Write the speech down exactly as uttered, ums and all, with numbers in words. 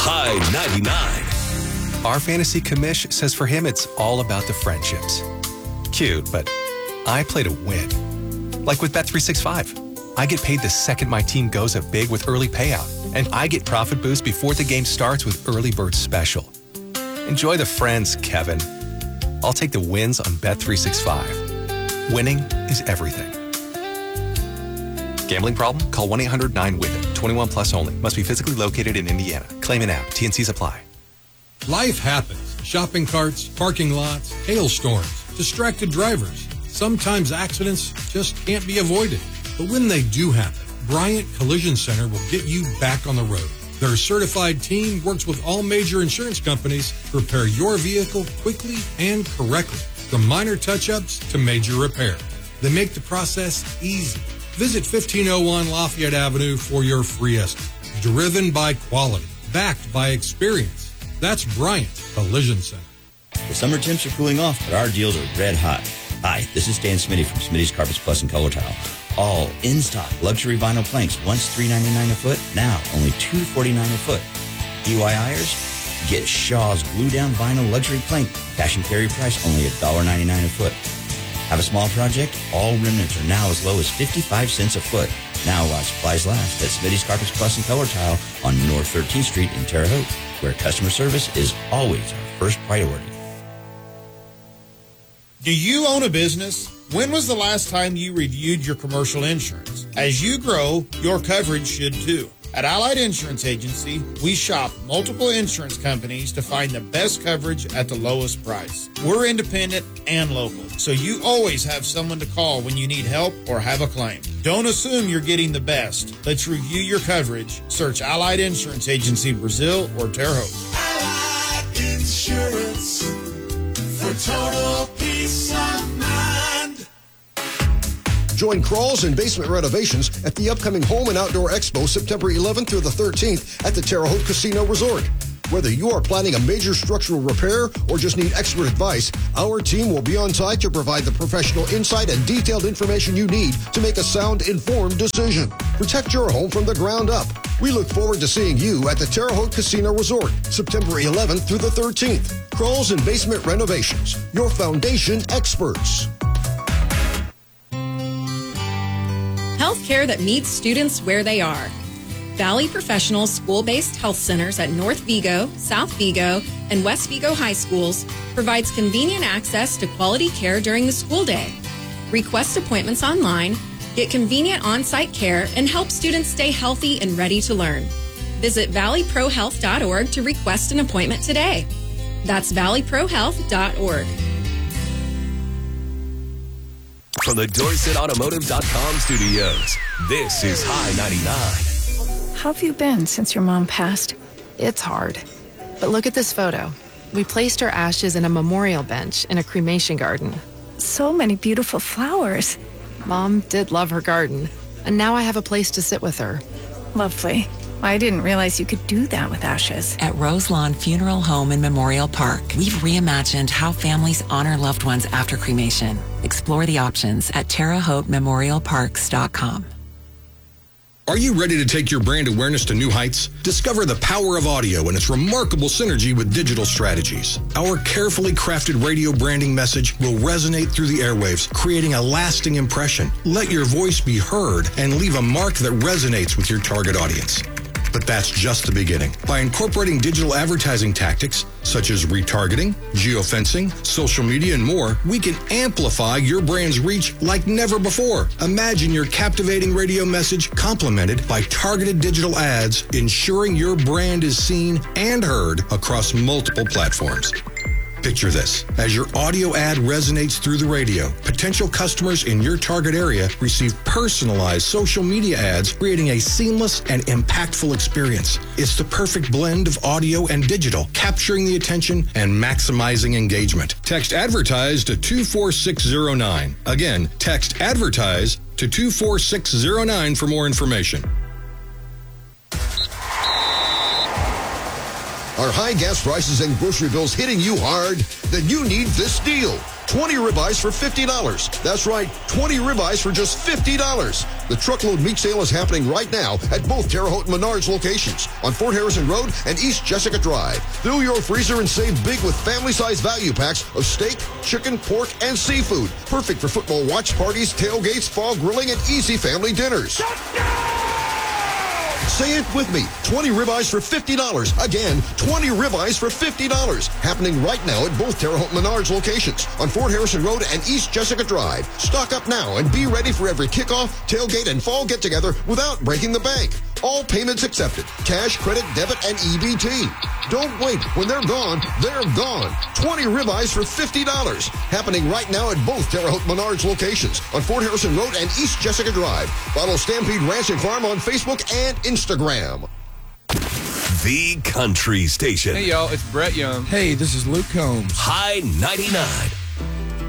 High ninety-nine. Our fantasy commish says for him it's all about the friendships. Cute, but I play to win. Like with Bet three sixty-five. I get paid the second my team goes up big with early payout. And I get profit boost before the game starts with Early Bird Special. Enjoy the friends, Kevin. I'll take the wins on Bet three sixty-five. Winning is everything. Gambling problem? Call one eight hundred nine with it. twenty-one plus only. Must be physically located in Indiana. Claim an app. T N Cs apply. Life happens. Shopping carts, parking lots, hailstorms, distracted drivers. Sometimes accidents just can't be avoided. But when they do happen, Bryant Collision Center will get you back on the road. Their certified team works with all major insurance companies to repair your vehicle quickly and correctly, from minor touch-ups to major repair. They make the process easy. Visit fifteen oh one Lafayette Avenue for your free estimate. Driven by quality, backed by experience. That's Bryant Collision Center. The summer temps are cooling off, but our deals are red hot. Hi, this is Dan Smitty from Smitty's Carpets Plus and Color Tile. All in-stock luxury vinyl planks, once three ninety-nine a foot, now only two forty-nine a foot. DIYers, get Shaw's glue-down vinyl luxury plank, cash and carry price only one ninety-nine a foot. Have a small project? All remnants are now as low as fifty-five cents a foot. Now while supplies last at Smitty's Carpets Plus and Color Tile on North thirteenth Street in Terre Haute, where customer service is always our first priority. Do you own a business? When was the last time you reviewed your commercial insurance? As you grow, your coverage should too. At Allied Insurance Agency, we shop multiple insurance companies to find the best coverage at the lowest price. We're independent and local, so you always have someone to call when you need help or have a claim. Don't assume you're getting the best. Let's review your coverage. Search Allied Insurance Agency, Brazil or Terre Haute. Allied Insurance for total peace of mind. Join Crawls and Basement Renovations at the upcoming Home and Outdoor Expo September eleventh through the thirteenth at the Terre Haute Casino Resort. Whether you are planning a major structural repair or just need expert advice, our team will be on site to provide the professional insight and detailed information you need to make a sound, informed decision. Protect your home from the ground up. We look forward to seeing you at the Terre Haute Casino Resort, September eleventh through the thirteenth. Crawls and Basement Renovations, your foundation experts. Healthcare that meets students where they are. Valley Professional School-Based Health Centers at North Vigo, South Vigo, and West Vigo High Schools provides convenient access to quality care during the school day. Request appointments online, get convenient on-site care, and help students stay healthy and ready to learn. Visit valley pro health dot org to request an appointment today. That's valley pro health dot org. From the Dorset Automotive dot com studios, this is High ninety-nine. How have you been since your mom passed? It's hard. But look at this photo. We placed her ashes in a memorial bench in a cremation garden. So many beautiful flowers. Mom did love her garden, and now I have a place to sit with her. Lovely. I didn't realize you could do that with ashes. At Roselawn Funeral Home and Memorial Park, we've reimagined how families honor loved ones after cremation. Explore the options at terre haute memorial parks dot com. Are you ready to take your brand awareness to new heights? Discover the power of audio and its remarkable synergy with digital strategies. Our carefully crafted radio branding message will resonate through the airwaves, creating a lasting impression. Let your voice be heard and leave a mark that resonates with your target audience. But that's just the beginning. By incorporating digital advertising tactics, such as retargeting, geofencing, social media, and more, we can amplify your brand's reach like never before. Imagine your captivating radio message complemented by targeted digital ads, ensuring your brand is seen and heard across multiple platforms. Picture this. As your audio ad resonates through the radio, potential customers in your target area receive personalized social media ads, creating a seamless and impactful experience. It's the perfect blend of audio and digital, capturing the attention and maximizing engagement. Text ADVERTISE to two four six zero nine. Again, text ADVERTISE to two four six zero nine for more information. Are high gas prices and grocery bills hitting you hard? Then you need this deal. twenty ribeyes for fifty dollars. That's right, twenty ribeyes for just fifty dollars. The truckload meat sale is happening right now at both Terre Haute and Menards locations on Fort Harrison Road and East Jessica Drive. Fill your freezer and save big with family-size value packs of steak, chicken, pork, and seafood. Perfect for football watch parties, tailgates, fall grilling, and easy family dinners. Say it with me. twenty ribeyes for fifty dollars. Again, twenty ribeyes for fifty dollars. Happening right now at both Terre Haute and Menards locations on Fort Harrison Road and East Jessica Drive. Stock up now and be ready for every kickoff, tailgate, and fall get-together without breaking the bank. All payments accepted. Cash, credit, debit, and E B T. Don't wait. When they're gone, they're gone. twenty ribeyes for fifty dollars. Happening right now at both Terre Haute Menards locations on Fort Harrison Road and East Jessica Drive. Follow Stampede Ranch and Farm on Facebook and Instagram. The Country Station. Hey, y'all. It's Brett Young. Hey, this is Luke Combs. High ninety-nine.